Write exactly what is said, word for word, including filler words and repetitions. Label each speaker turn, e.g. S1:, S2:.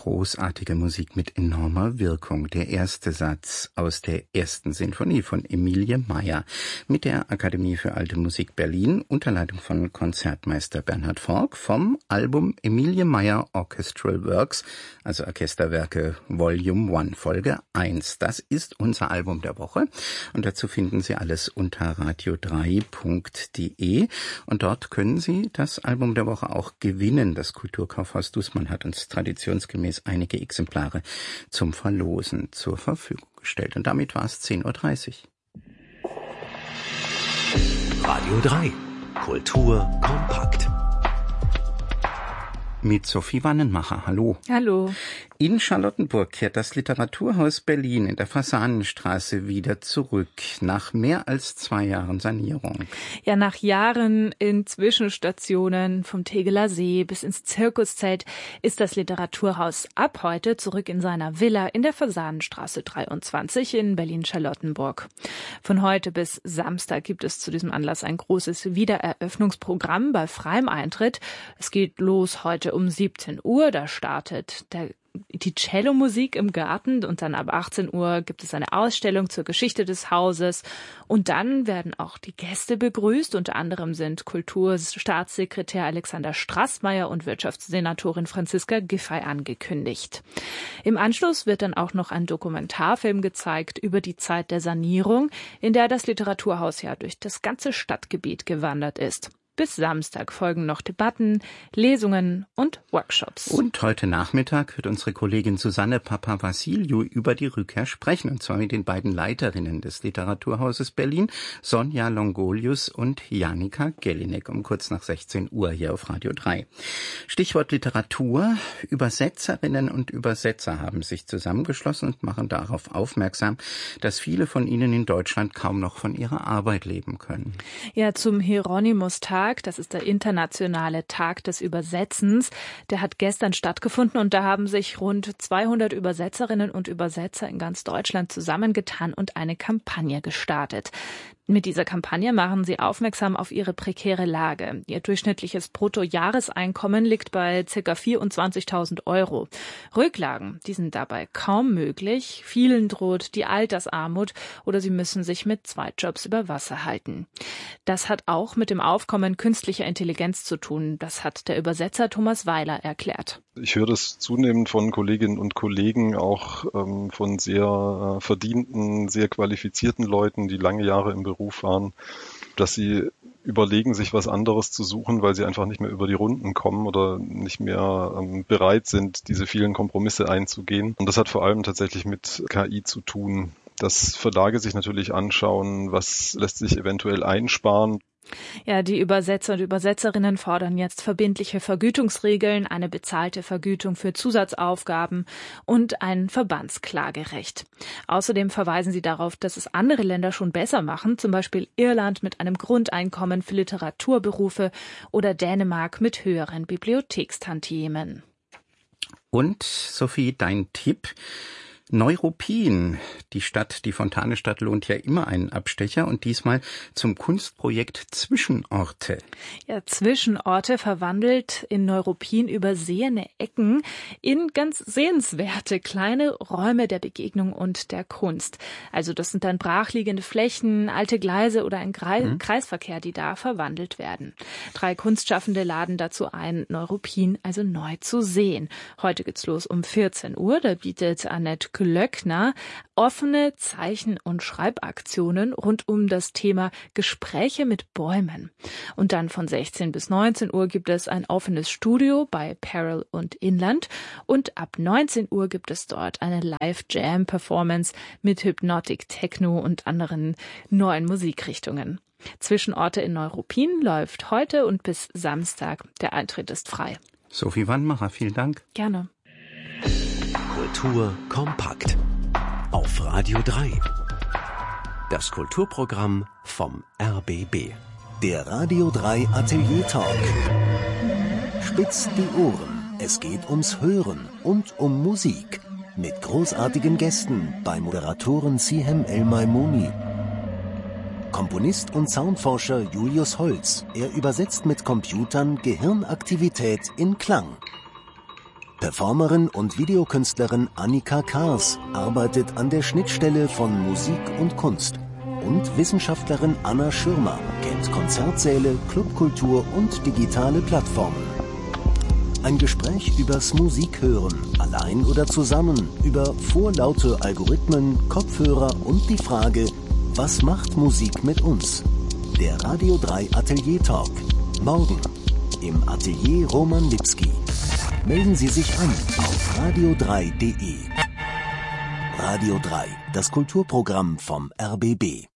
S1: großartige Musik mit enormer Wirkung. Der erste Satz aus der ersten Sinfonie von Emilie Meyer mit der Akademie für Alte Musik Berlin unter Leitung von Konzertmeister Bernhard Fork vom Album Emilie Meyer Orchestral Works, also Orchesterwerke Volume eins, Folge eins. Das ist unser Album der Woche und dazu finden Sie alles unter radio drei punkt de und dort können Sie das Album der Woche auch gewinnen. Das Kulturkaufhaus Dußmann hat uns traditionsgemäß einige Exemplare zum Verlosen zur Verfügung gestellt. Und damit war es zehn Uhr dreißig.
S2: Radio drei. Kultur kompakt.
S1: Mit Sophie Wannenmacher. Hallo.
S3: Hallo.
S1: In Charlottenburg kehrt das Literaturhaus Berlin in der Fasanenstraße wieder zurück, nach mehr als zwei Jahren Sanierung.
S3: Ja, nach Jahren in Zwischenstationen vom Tegeler See bis ins Zirkuszelt ist das Literaturhaus ab heute zurück in seiner Villa in der Fasanenstraße dreiundzwanzig in Berlin-Charlottenburg. Von heute bis Samstag gibt es zu diesem Anlass ein großes Wiedereröffnungsprogramm bei freiem Eintritt. Es geht los heute um siebzehn Uhr, da startet der die Cellomusik im Garten und dann ab achtzehn Uhr gibt es eine Ausstellung zur Geschichte des Hauses und dann werden auch die Gäste begrüßt. Unter anderem sind Kulturstaatssekretär Alexander Straßmeier und Wirtschaftssenatorin Franziska Giffey angekündigt. Im Anschluss wird dann auch noch ein Dokumentarfilm gezeigt über die Zeit der Sanierung, in der das Literaturhaus ja durch das ganze Stadtgebiet gewandert ist. Bis Samstag folgen noch Debatten, Lesungen und Workshops.
S1: Und heute Nachmittag wird unsere Kollegin Susanne Papavassiliou über die Rückkehr sprechen, und zwar mit den beiden Leiterinnen des Literaturhauses Berlin, Sonja Longolius und Janika Gellinek, um kurz nach sechzehn Uhr hier auf Radio drei. Stichwort Literatur. Übersetzerinnen und Übersetzer haben sich zusammengeschlossen und machen darauf aufmerksam, dass viele von ihnen in Deutschland kaum noch von ihrer Arbeit leben können.
S3: Ja, zum Hieronymus-Tag. Das ist der internationale Tag des Übersetzens. Der hat gestern stattgefunden und da haben sich rund zweihundert Übersetzerinnen und Übersetzer in ganz Deutschland zusammengetan und eine Kampagne gestartet. Mit dieser Kampagne machen sie aufmerksam auf ihre prekäre Lage. Ihr durchschnittliches Bruttojahreseinkommen liegt bei ca. vierundzwanzigtausend Euro. Rücklagen, die sind dabei kaum möglich. Vielen droht die Altersarmut oder sie müssen sich mit Zweitjobs über Wasser halten. Das hat auch mit dem Aufkommen künstlicher Intelligenz zu tun. Das hat der Übersetzer Thomas Weiler erklärt.
S4: Ich höre das zunehmend von Kolleginnen und Kollegen, auch ähm, von sehr äh, verdienten, sehr qualifizierten Leuten, die lange Jahre im Beruf waren, dass sie überlegen, sich was anderes zu suchen, weil sie einfach nicht mehr über die Runden kommen oder nicht mehr ähm, bereit sind, diese vielen Kompromisse einzugehen. Und das hat vor allem tatsächlich mit K I zu tun, dass Verlage sich natürlich anschauen, was lässt sich eventuell einsparen.
S3: Ja, die Übersetzer und Übersetzerinnen fordern jetzt verbindliche Vergütungsregeln, eine bezahlte Vergütung für Zusatzaufgaben und ein Verbandsklagerecht. Außerdem verweisen sie darauf, dass es andere Länder schon besser machen, zum Beispiel Irland mit einem Grundeinkommen für Literaturberufe oder Dänemark mit höheren Bibliothekstantiemen.
S1: Und, Sophie, dein Tipp? Neuruppin, die Stadt, die Fontanestadt lohnt ja immer einen Abstecher und diesmal zum Kunstprojekt Zwischenorte.
S3: Ja, Zwischenorte verwandelt in Neuruppin übersehene Ecken in ganz sehenswerte kleine Räume der Begegnung und der Kunst. Also das sind dann brachliegende Flächen, alte Gleise oder ein Kreis- mhm. Kreisverkehr, die da verwandelt werden. Drei Kunstschaffende laden dazu ein, Neuruppin also neu zu sehen. Heute geht's los um vierzehn Uhr, da bietet Annette Löckner offene Zeichen- und Schreibaktionen rund um das Thema Gespräche mit Bäumen. Und dann von sechzehn bis neunzehn Uhr gibt es ein offenes Studio bei Perel und Inland und ab neunzehn Uhr gibt es dort eine Live-Jam-Performance mit Hypnotic Techno und anderen neuen Musikrichtungen. Zwischenorte in Neuruppin läuft heute und bis Samstag. Der Eintritt ist frei.
S1: Sophie Wannmacher, vielen Dank.
S3: Gerne.
S2: Kultur kompakt. Auf Radio drei. Das Kulturprogramm vom R B B.
S5: Der Radio drei Atelier Talk. Spitzt die Ohren. Es geht ums Hören und um Musik. Mit großartigen Gästen bei Moderatorin Sihem El-Maimouni. Komponist und Soundforscher Julius Holz. Er übersetzt mit Computern Gehirnaktivität in Klang. Performerin und Videokünstlerin Annika Kars arbeitet an der Schnittstelle von Musik und Kunst. Und Wissenschaftlerin Anna Schirmer kennt Konzertsäle, Clubkultur und digitale Plattformen. Ein Gespräch übers Musikhören, allein oder zusammen, über vorlaute Algorithmen, Kopfhörer und die Frage, was macht Musik mit uns? Der Radio drei Atelier Talk. Morgen im Atelier Roman Lipski. Melden Sie sich an auf radio drei punkt de. Radio drei, das Kulturprogramm vom R B B.